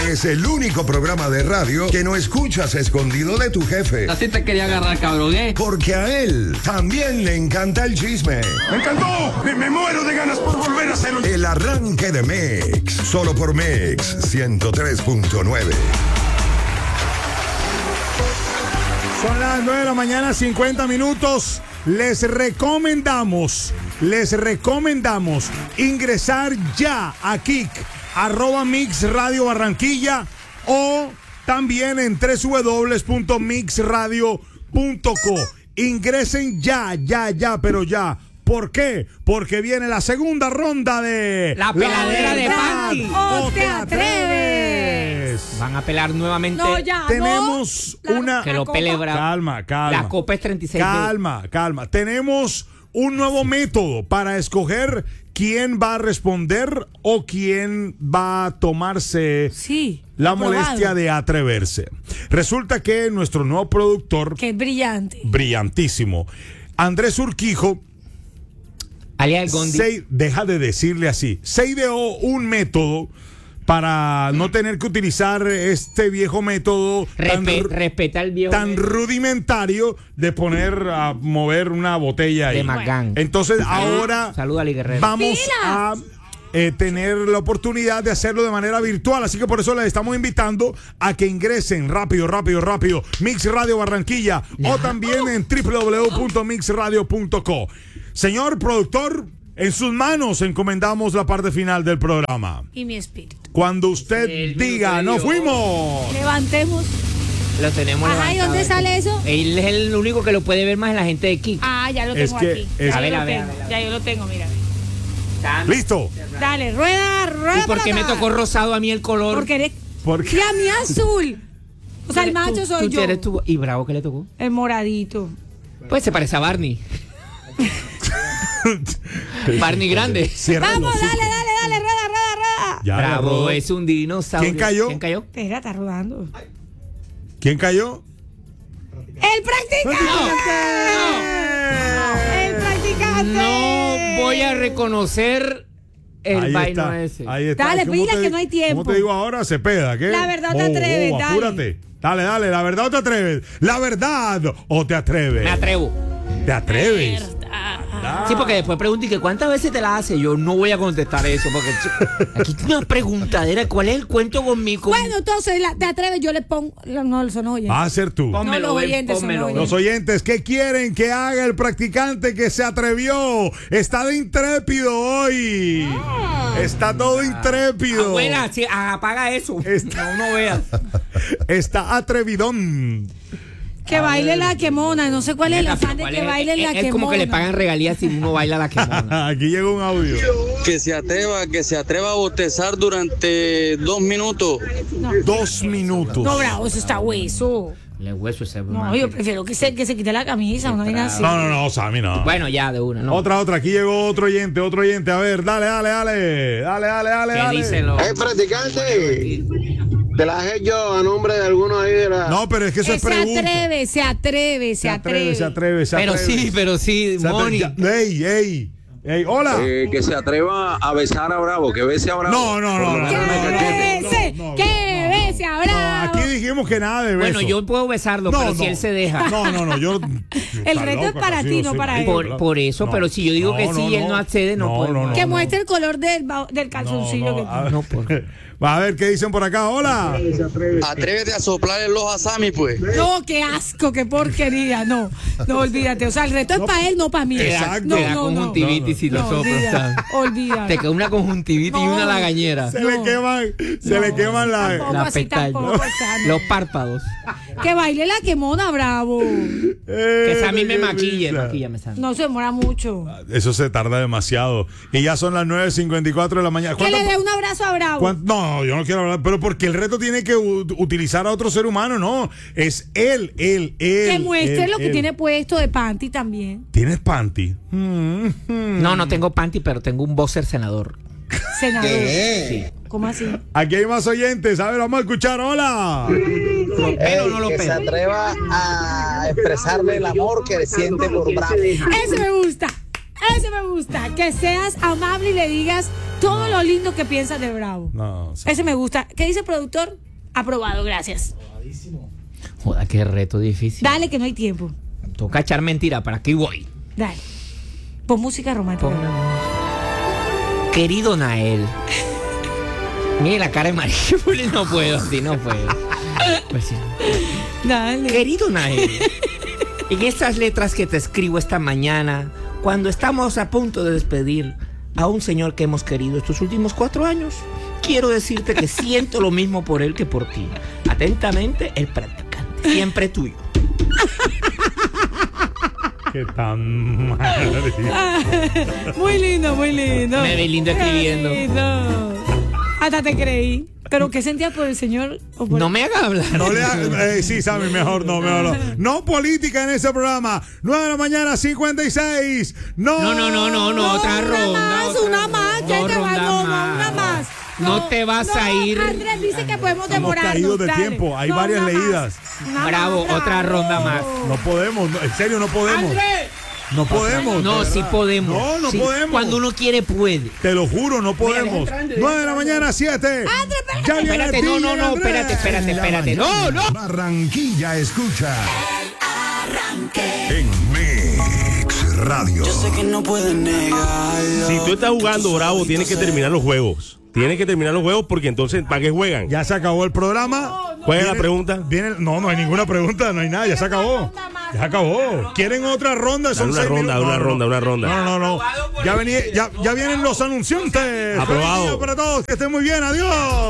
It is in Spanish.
Es el único programa de radio que no escuchas escondido de tu jefe. Así te quería agarrar, cabrón, ¿eh? Porque a él también le encanta el chisme. ¡Me encantó! ¡Me muero de ganas por volver a hacerlo! El arranque de Mix, solo por Mix 103.9. Son las 9 de la mañana, 50 minutos. Les recomendamos ingresar ya a Kik, @Mix Radio Barranquilla, o también en www.mixradio.co. Ingresen ya, pero ya. ¿Por qué? Porque viene la segunda ronda de La peladera de Panty. ¡O te atreves! Van a pelar nuevamente. No, ya, tenemos no. una... Que lo pele bravo. Calma. La copa es 36. Calma. Tenemos un nuevo método para escoger quién va a responder o quién va a tomarse la molestia de atreverse. Resulta que nuestro nuevo productor... Que es brillante. Brillantísimo. Andrés Urquijo... Alias Gondi. Deja de decirle así. Se ideó un método para no tener que utilizar este viejo método Respeta el viejo tan rudimentario de poner a mover una botella ahí. de Magán. Entonces ahora Saluda a Ali Guerrero. vamos a tener la oportunidad de hacerlo de manera virtual, así que por eso les estamos invitando a que ingresen rápido Mix Radio Barranquilla o también en www.mixradio.co. Señor productor, en sus manos encomendamos la parte final del programa. Y mi espíritu. Cuando usted diga, ¡nos fuimos! Levantemos. Lo tenemos Ajá, ¿y levantado. dónde sale eso? Él es el único que lo puede ver más en la gente de Kik. Ah, ya lo Es tengo que- aquí. es- Ya A ver, yo lo a ver, tengo. a ver. Ya yo lo tengo, mira. ¡Listo! Dale, rueda. ¿Y por qué me tocó rosado a mí el color? Porque eres... Porque Y a mí azul. O sea, el macho soy tú yo. eres tú. ¿Y Bravo qué le tocó? El moradito. Pues se parece a Barney. Barney grande. Cierra Vamos, los ojos. dale, rueda. Ya, Bravo rodó. es un dinosaurio. ¿Quién cayó? Espera, está rodando. ¿Quién cayó? ¡El practicante! ¡El practicante! No voy a reconocer el Ahí vaino está, ese. ahí está. Dale, ¿Cómo pila te- que no hay tiempo. ¿Cómo te digo ahora? Cepeda, ¿qué? La verdad te atreves, dale. Apúrate. Dale, la verdad o te atreves. La verdad o te atreves. Me atrevo. ¿Te atreves? Sí, porque después pregunté que cuántas veces te la hace. Yo no voy a contestar eso, porque aquí tiene una preguntadera. ¿Cuál es el cuento conmigo? Bueno, entonces, te atreves, yo le pongo... No, eso no oye. Va a ser tú. No, los oyentes son los Los oyentes, ¿qué quieren que haga el practicante que se atrevió? Está de intrépido hoy. Está todo intrépido. Abuela, sí, apaga eso. No veas. Está atrevidón. Que baile la quemona. No sé cuál es el afán de que baile la quemona. Es como que le pagan regalías si uno baila la quemona. Aquí llega un audio. Que se atreva a bostezar durante 2 minutos. 2 minutos. No, Bravo, eso está hueso. Le hueso ese. No, yo prefiero que se quite la camisa, una vaina así. No, Sammy, no. Bueno, ya, de una, ¿no? Otra. Aquí llegó otro oyente. A ver, dale. ¿Qué dicen los...? Practicante, te la dejé yo a nombre de alguno ahí de la... No, pero es que eso es pregunta. Se atreve. Pero sí, Moni. Ey, hola. Que se atreva a besar a Bravo, que bese a Bravo. No. ¡Que bese a Bravo! Aquí dijimos que nada de beso. Bueno, yo puedo besarlo, pero si él se deja. No, yo... El reto es para ti, no para él. Por eso, pero si yo digo que sí y él no accede, no puedo. Que muestre el color del calzoncillo que tiene. No, por... A ver, ¿qué dicen por acá? Hola. Atrévete a soplar el ojo a Sammy, pues. No, qué asco, qué porquería. No, olvídate. O sea, el reto es para él, no para mí. Exacto. Te da conjuntivitis si lo soplas. Olvídate. Te queda una conjuntivitis y una lagañera. Se le queman Tampoco La así, pestaña. tampoco, Sammy. Los párpados. Que baile la quemona, Bravo. Que Sammy me maquille. Maquíllame, Sammy. No se demora mucho. Eso se tarda demasiado. Y ya son las 9:54 de la mañana. Que le dé un abrazo a Bravo. No, yo no quiero hablar, pero porque el reto tiene que utilizar a otro ser humano, no. Es él. Que muestre lo que él. tiene puesto de panty también. ¿Tienes panty? No tengo panty, pero tengo un boxer senador. Senador. Sí. ¿Cómo así? Aquí hay más oyentes. A ver, vamos a escuchar. Hola. que se atreva a expresarle el amor que siente por Bravo. Ese me gusta. Que seas amable y le digas todo lo lindo que piensas de Bravo. No, sí. Ese me gusta. ¿Qué dice el productor? Aprobado, gracias. Joda, qué reto difícil. Dale que no hay tiempo. Toca echar mentira, ¿para qué voy? Dale. Pon música romántica. Querido Nael. Mire la cara de María. No puedo, así no puedo. Pues sí. Dale. Querido Nael, en estas letras que te escribo esta mañana, cuando estamos a punto de despedir a un señor que hemos querido estos últimos 4 años, quiero decirte que siento lo mismo por él que por ti. Atentamente, el practicante. Siempre tuyo. Qué tan madre. Muy lindo, muy lindo. Me ve lindo escribiendo. Qué lindo. Hasta te creí. ¿Pero qué sentías por el señor? O por No me hagas hablar. No le sí, Sammy, mejor no. No política en ese programa. 9 de la mañana, 56. No, otra ronda. Una más. Ya te va, una más. No te vas a ir. Andrés dice que podemos Estamos demorarnos. caídos de Dale. tiempo. Hay No, varias una más. leídas. Una Bravo, más, otra ronda más. No podemos, en serio, no podemos. No podemos. No, de sí verdad. podemos. No Sí, podemos. Cuando uno quiere, puede. Te lo juro, no podemos. 9 de la mañana, 7. Ya viene Espérate, no, Andrés. espérate. No. Barranquilla escucha. En Mix Radio. Yo sé que no puedes negarlo. Si tú estás jugando bravo, tienes que terminar los juegos. Tienes que terminar los juegos porque entonces, ¿para qué juegan? Ya se acabó el programa. ¿Cuál es la pregunta? No hay ninguna pregunta, no hay nada, ya se acabó. Ya se acabó. ¿Quieren otra ronda? Son Dale 6 minutos. una ronda. No. Ya vienen los anunciantes. Aprobado. Feliz día para todos. Que estén muy bien. Adiós.